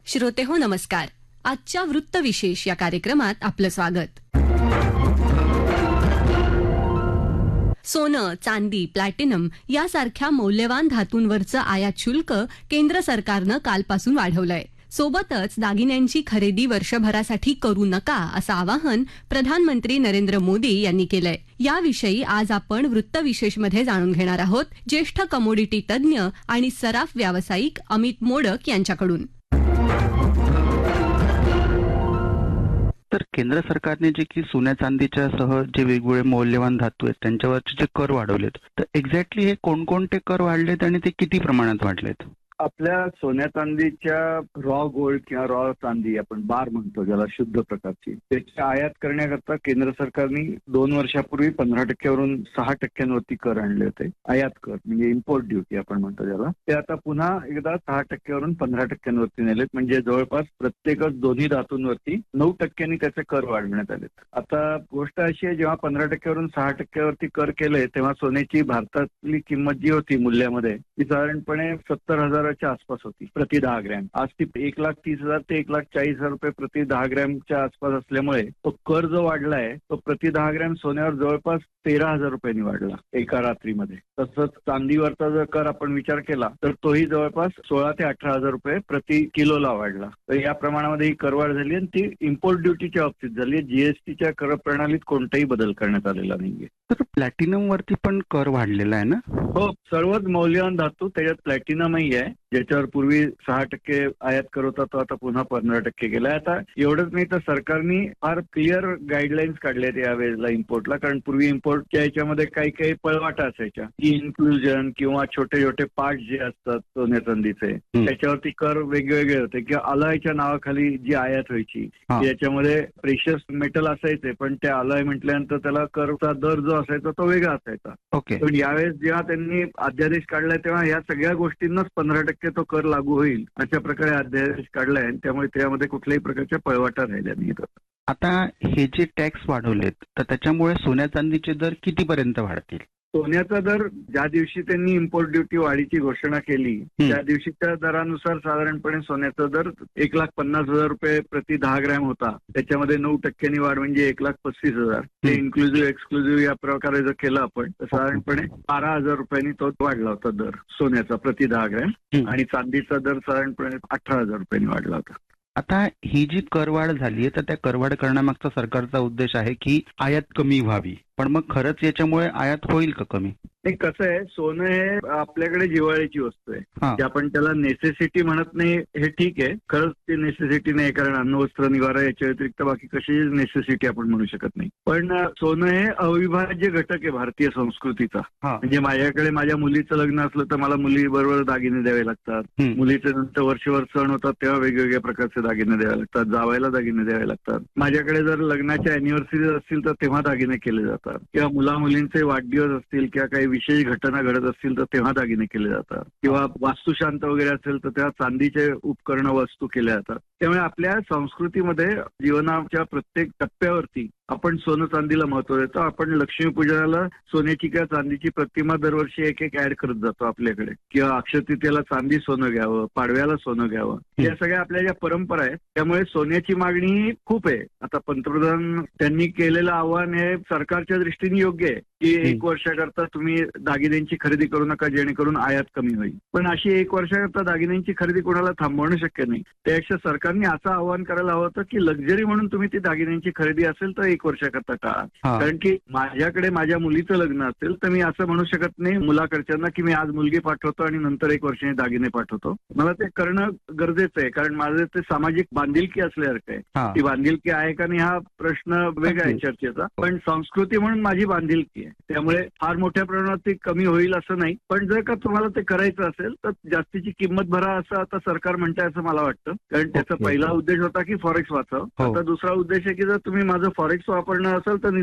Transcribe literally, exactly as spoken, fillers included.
श्रोतेहो नमस्कार. आजच्या वृत्तविशेष या कार्यक्रमात आपलं स्वागत. सोनं, चांदी, प्लॅटिनम यासारख्या मौल्यवान धातूंवरचं आयात शुल्क केंद्र सरकारनं कालपासून वाढवलंय. सोबतच दागिन्यांची खरेदी वर्षभरासाठी करू नका असं आवाहन प्रधानमंत्री नरेंद्र मोदी यांनी केलंय. याविषयी आज आपण वृत्तविशेषमध्ये जाणून घेणार आहोत ज्येष्ठ कमोडिटी तज्ज्ञ आणि सराफ व्यावसायिक अमित मोडक यांच्याकडून. तर केंद्र सरकारने जे की सोन्या चांदीच्या सह जे वेगवेगळे मौल्यवान धातू आहेत त्यांच्यावरचे जे कर वाढवलेत, तर एक्झॅक्टली हे कोणकोणते कर वाढलेत आणि ते किती प्रमाणात वाढलेत? आपल्या सोन्या चांदीच्या रॉ गोल्ड किंवा रॉ चांदी आपण बार म्हणतो ज्याला शुद्ध प्रकारची, त्याची आयात करण्याकरता केंद्र सरकारने दोन वर्षापूर्वी पंधरा टक्क्यावरून सहा टक्क्यांवरती कर आणले होते. आयात कर म्हणजे इम्पोर्ट ड्युटी आपण म्हणतो ज्याला, ते आता पुन्हा एकदा सहा टक्क्यावरून पंधरा टक्क्यांवरती नेलेत. म्हणजे जवळपास प्रत्येकच दोन्ही धातूंवरती नऊ टक्क्यांनी त्याचे कर वाढवण्यात आलेत. आता गोष्ट अशी आहे, जेव्हा पंधरा टक्क्यावरून सहा टक्क्यावरती कर केले तेव्हा सोन्याची भारतातली किंमत जी होती मूल्यामध्ये ती साधारणपणे सत्तर हजार आसपास होती प्रति दहा ग्रॅम. आज ती एक लाख तीस हजार ते एक लाख चाळीस हजार रुपये प्रति दहा ग्रॅमच्या आसपास असल्यामुळे तो कर जो वाढलाय तो प्रति दहा ग्रॅम सोन्यावर जवळपास तेरा हजार रुपयांनी वाढला एका रात्रीमध्ये. तसंच चांदीवरचा जर कर आपण विचार केला तर तोही जवळपास सोळा ते अठरा हजार रुपये प्रति किलोला वाढला. तर या प्रमाणामध्ये ही करवाढ झाली आणि ती इम्पोर्ट ड्युटीच्या बाबतीत झाली. जीएसटीच्या कर प्रणालीत कोणताही बदल करण्यात आलेला नाहीये. तर प्लॅटिनम वरती पण कर वाढलेला आहे ना? हो, सर्वच मौल्यवान धातू त्याच्यात प्लॅटिनमही आहे, ज्याच्यावर पूर्वी सहा टक्के आयात कर होता तो आता पुन्हा पंधरा टक्के गेलाय. आता एवढंच नाही तर सरकारने फार क्लिअर गाईडलाईन्स काढल्यात यावेळेला इम्पोर्टला. कारण पूर्वी इम्पोर्टच्या याच्यामध्ये काही काही पळवाटा असायच्या की इन्क्लुजन किंवा छोटे छोटे पार्ट जे असतात सोन्या चांदीचे त्याच्यावरती कर वेगवेगळे होते. किंवा अलॉयच्या नावाखाली जी आयात व्हायची याच्यामध्ये प्रेशियस मेटल असायचे पण त्या अलॉय म्हटल्यानंतर त्याला करचा दर जो असायचा तो वेगळा असायचा. ओके. पण यावेळेस जेव्हा त्यांनी अध्यादेश काढलाय तेव्हा या सगळ्या गोष्टींनाच पंधरा टक्के तो कर लागू होईल अशा प्रकारे अध्यादेश काढलाय आणि त्यामुळे त्यामध्ये कुठल्याही प्रकारच्या पळवाटा राहिल्या नाहीत. आता हे जे टॅक्स वाढवलेत तर त्याच्यामुळे सोन्या चांदीचे दर कितीपर्यंत वाढतील? सोन्याचा दर ज्या दिवशी त्यांनी इम्पोर्ट ड्युटी वाढीची घोषणा केली त्या दिवशीच्या दरानुसार साधारणपणे सोन्याचा दर एक लाख पन्नास हजार रुपये प्रति दहा ग्रॅम होता. त्याच्यामध्ये नऊ टक्क्यांनी वाढ म्हणजे एक लाख पस्तीस हजार. ते इन्क्लुझिव्ह एक्सक्लुझिव्ह या प्रकारे जर केलं आपण तर साधारणपणे बारा हजार रुपयांनी तो वाढला होता दर सोन्याचा प्रति दहा ग्रॅम. आणि चांदीचा दर साधारणपणे अठरा हजार रुपयांनी वाढला होता. आता ही जी करवाढ झाली तर त्या करवाढ करण्यामागचा सरकारचा उद्देश आहे की आयात कमी व्हावी, पण मग खरंच याच्यामुळे आयात होईल का कमी? नाही, कसं आहे, सोनं हे आपल्याकडे जिव्हाळ्याची वस्तू आहे की आपण त्याला नेसेसिटी म्हणत नाही. हे ठीक आहे, खरंच ती नेसेसिटी नाही, कारण अन्न वस्त्र निवारा याच्या व्यतिरिक्त बाकी कशी नेसेसिटी आपण म्हणू शकत नाही. पण सोनं हे अविभाज्य घटक आहे भारतीय संस्कृतीचा. म्हणजे माझ्याकडे माझ्या मुलीचं लग्न असलं तर मला मुली बरोबर दागिने द्यावे लागतात. मुलीचे नंतर वर्षभर सण होतात तेव्हा वेगवेगळ्या प्रकारचे दागिने द्यावे लागतात. जावायला दागिने द्यावे लागतात. माझ्याकडे जर लग्नाच्या अॅनिव्हर्सरी असतील तर तेव्हा दागिने केले जातात. किंवा मुला मुलींचे वाढदिवस असतील किंवा काही विशेष घटना घडत असतील तर तेव्हा दागिने केले जातात. किंवा वास्तुशांत वगैरे असेल तर तेव्हा चांदीचे उपकरण वस्तू केल्या जातात. त्यामुळे आपल्या संस्कृतीमध्ये जीवनाच्या प्रत्येक टप्प्यावरती आपण सोनं चांदीला महत्व देतो. आपण लक्ष्मीपूजनाला सोन्याची किंवा चांदीची प्रतिमा दरवर्षी एक एक ऍड करत जातो आपल्याकडे. किंवा अक्षय तृतीयेला चांदी सोनं घ्यावं, पाडव्याला सोनं घ्यावं, या सगळ्या आपल्या ज्या परंपरा आहेत त्यामुळे सोन्याची मागणी खूप आहे. आता पंतप्रधान त्यांनी केलेलं आव्हान हे सरकारच्या दृष्टीने योग्य आहे की एक वर्षाकरता तुम्ही दागिन्यांची खरेदी करू नका जेणेकरून आयात कमी होईल. पण अशी एक वर्षाकरता दागिन्यांची खरेदी कोणाला थांबवणं शक्य नाही. त्यापेक्षा सरकारने असं आवाहन करायला हवं होतं की लक्झरी म्हणून तुम्ही ती दागिन्यांची खरेदी असेल तर एक वर्षाकरता टाळा. कारण की माझ्याकडे माझ्या मुलीचं लग्न असेल तर मी असं म्हणू शकत नाही मुलाकडच्यांना की मी आज मुलगी पाठवतो आणि नंतर एक वर्षाने दागिने पाठवतो. मला ते करणं गरजेचं आहे, कारण माझं ते सामाजिक बांधिलकी असल्यासारखं आहे. ती बांधिलकी आहे का नाही हा प्रश्न वेगळा आहे चर्चेचा, पण संस्कृती म्हणून माझी बांधिलकी आहे. त्यामुळे फार मोठ्या प्रमाणात ती कमी होईल असं नाही. पण जर का तुम्हाला ते करायचं असेल तर जास्तीची किंमत भरा असं आता सरकार म्हणतंय असं मला वाटतं. कारण त्याचा पहिला उद्देश होता की फॉरेक्स वाचावं. आता दुसरा उद्देश आहे की जर तुम्ही माझं फॉरेक्स वापरणं असेल तर